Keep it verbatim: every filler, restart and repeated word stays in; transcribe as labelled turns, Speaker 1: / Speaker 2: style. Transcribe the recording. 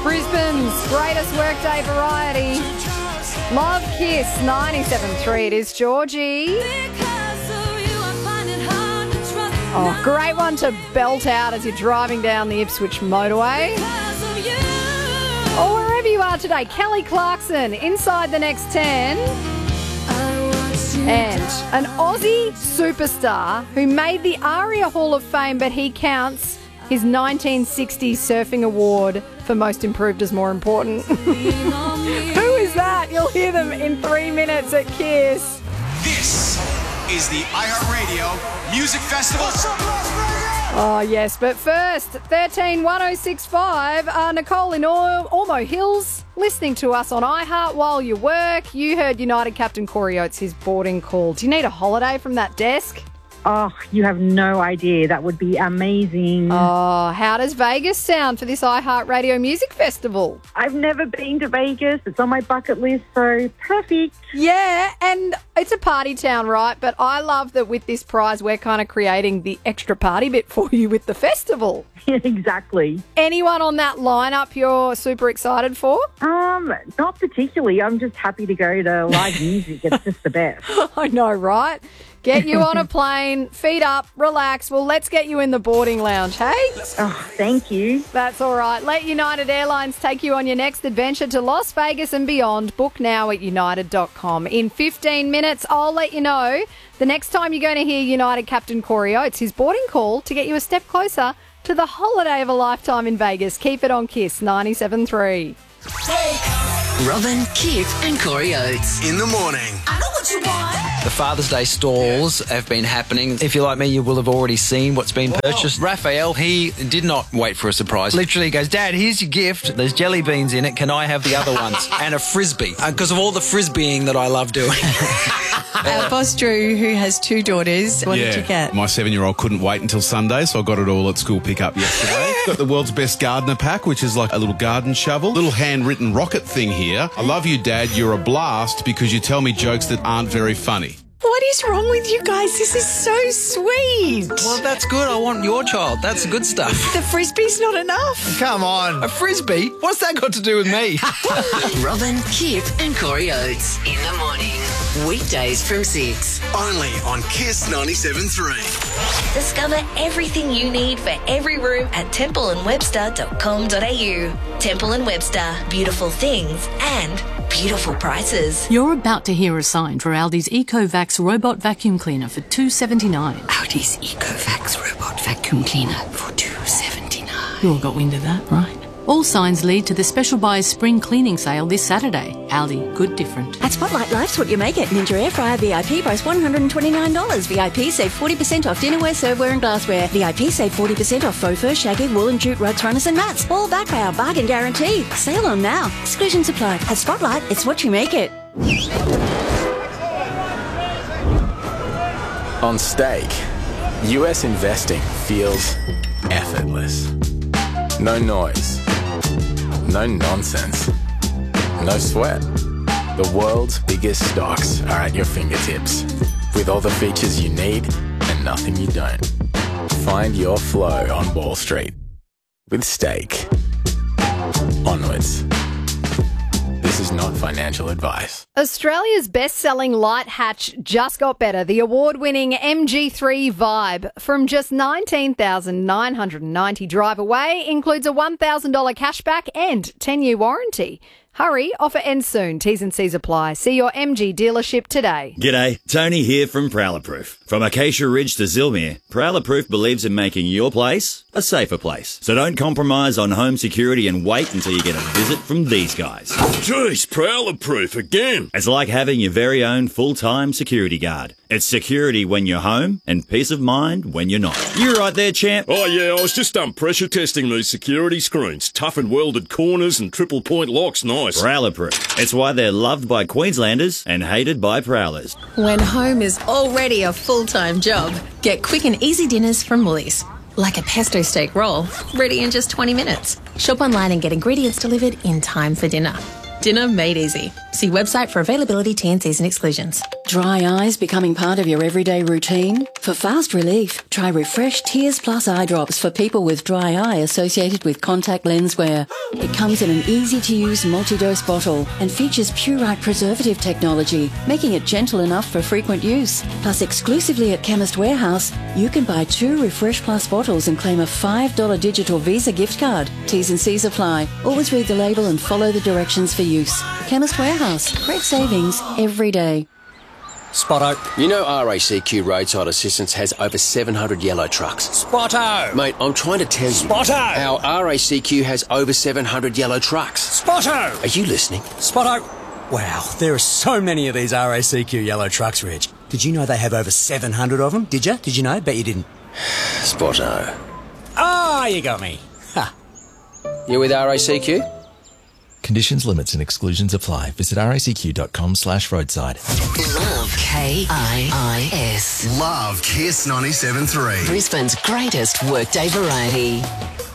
Speaker 1: Brisbane's greatest workday variety. Love Kiss ninety-seven point three. It is Georgie. Oh, great one to belt out as you're driving down the Ipswich motorway. Or wherever you are today. Kelly Clarkson, Inside the Next ten. And an Aussie superstar who made the ARIA Hall of Fame, but he counts his nineteen sixty surfing award for most improved as more important. Who is that? You'll hear them in three minutes at Kiss.
Speaker 2: This is the iHeartRadio Music Festival.
Speaker 1: Oh, yes, but first, thirteen one oh six five, uh, Nicole in Or- Ormo Hills, listening to us on iHeart while you work. You heard United captain Corey Oates, his boarding call. Do you need a holiday from that desk?
Speaker 3: Oh, you have no idea. That would be amazing.
Speaker 1: Oh, how does Vegas sound for this iHeartRadio Music Festival?
Speaker 3: I've never been to Vegas. It's on my bucket list, so perfect.
Speaker 1: Yeah, and it's a party town, right? But I love that with this prize, we're kind of creating the extra party bit for you with the festival.
Speaker 3: Exactly.
Speaker 1: Anyone on that lineup you're super excited for?
Speaker 3: Um, not particularly. I'm just happy to go to live music. It's just the best.
Speaker 1: I know, right? Get you on a plane, feet up, relax. Well, let's get you in the boarding lounge, hey?
Speaker 3: Oh, thank you.
Speaker 1: That's all right. Let United Airlines take you on your next adventure to Las Vegas and beyond. Book now at united dot com. In fifteen minutes, I'll let you know the next time you're going to hear United captain Corey Oates, his boarding call to get you a step closer to the holiday of a lifetime in Vegas. Keep it on Kiss ninety-seven point three.
Speaker 4: Robin, Kip and Corey Oates.
Speaker 2: In the morning.
Speaker 4: I know what you want.
Speaker 5: The Father's Day stalls have been happening. If you're like me, you will have already seen what's been purchased. Whoa. Raphael, he did not wait for a surprise. Literally goes, Dad, here's your gift. There's jelly beans in it. Can I have the other ones? And a Frisbee. Because uh, of all the Frisbeeing that I love doing.
Speaker 6: Our boss Drew, who has two daughters, what
Speaker 7: yeah,
Speaker 6: did you get?
Speaker 7: My seven-year-old couldn't wait until Sunday, so I got it all at school pickup yesterday. Got the world's best gardener pack, which is like a little garden shovel. Little handwritten rocket thing here. I love you, Dad. You're a blast because you tell me jokes that aren't very funny.
Speaker 6: What is wrong with you guys? This is so sweet.
Speaker 5: Well, that's good. I want your child. That's good stuff.
Speaker 6: The Frisbee's not enough.
Speaker 5: Come on. A Frisbee? What's that got to do with me?
Speaker 4: Robin, Kip and Corey Oates. In the morning. Weekdays from six.
Speaker 2: Only on Kiss ninety-seven point three.
Speaker 8: Discover everything you need for every room at temple and webster dot com dot a u. Temple and Webster. Beautiful things and beautiful prices.
Speaker 9: You're about to hear a sign for Aldi's EcoVax Robot Vacuum Cleaner for two dollars seventy-nine.
Speaker 4: Aldi's EcoVax Robot Vacuum Cleaner for two dollars seventy-nine.
Speaker 9: You all got wind of that, right? All signs lead to the Special Buys Spring Cleaning Sale this Saturday. Aldi, good different.
Speaker 10: At Spotlight, life's what you make it. Ninja Air Fryer V I P price one hundred twenty-nine dollars. V I P save forty percent off dinnerware, serveware and glassware. V I P save forty percent off faux fur, shaggy, wool and jute rugs, runners and mats. All backed by our bargain guarantee. Sale on now. Exclusions apply. At Spotlight, it's what you make it.
Speaker 11: On Stake, U S investing feels effortless. No noise. No nonsense. No sweat. The world's biggest stocks are at your fingertips, with all the features you need and nothing you don't. Find your flow on Wall Street with Stake. Onwards. This is not financial advice.
Speaker 1: Australia's best-selling light hatch just got better. The award-winning M G three Vibe from just nineteen thousand nine hundred ninety dollars drive away includes a one thousand dollars cashback and ten-year warranty. Hurry, offer ends soon. T's and C's apply. See your M G dealership today.
Speaker 12: G'day, Tony here from Prowler Proof. From Acacia Ridge to Zilmere, Prowler Proof believes in making your place a safer place. So don't compromise on home security and wait until you get a visit from these guys.
Speaker 13: Jeez, Prowler Proof again.
Speaker 12: It's like having your very own full-time security guard. It's security when you're home and peace of mind when you're not. You right there, champ?
Speaker 13: Oh, yeah, I was just um, pressure testing these security screens. Tough and welded corners and triple point locks. Nice.
Speaker 12: Prowler Proof. It's why they're loved by Queenslanders and hated by Prowlers.
Speaker 6: When home is already a full-time job, get quick and easy dinners from Woolies. Like a pesto steak roll, ready in just twenty minutes. Shop online and get ingredients delivered in time for dinner. Dinner made easy. See website for availability, T and Cs and exclusions.
Speaker 10: Dry eyes becoming part of your everyday routine? For fast relief, try Refresh Tears Plus eye drops for people with dry eye associated with contact lens wear. It comes in an easy-to-use multi-dose bottle and features Purite preservative technology, making it gentle enough for frequent use. Plus, exclusively at Chemist Warehouse, you can buy two Refresh Plus bottles and claim a five dollars digital Visa gift card. T's and C's apply. Always read the label and follow the directions for use. Chemist Warehouse. Great savings every day.
Speaker 14: Spotto. You know R A C Q Roadside Assistance has over seven hundred yellow trucks. Spotto. Mate, I'm trying to tell you. Spotto. How R A C Q has over seven hundred yellow trucks. Spotto. Are you listening?
Speaker 15: Spotto. Wow, there are so many of these R A C Q yellow trucks, Reg. Did you know they have over seven hundred of them? Did you? Did you know? Bet you didn't.
Speaker 14: Spotto.
Speaker 15: Ah, oh, you got me. Ha.
Speaker 14: You with R A C Q?
Speaker 16: Conditions, limits and exclusions apply. Visit racq.com slash roadside.
Speaker 4: Love K I I S.
Speaker 2: Love Kiss ninety-seven point three.
Speaker 4: Brisbane's greatest workday variety.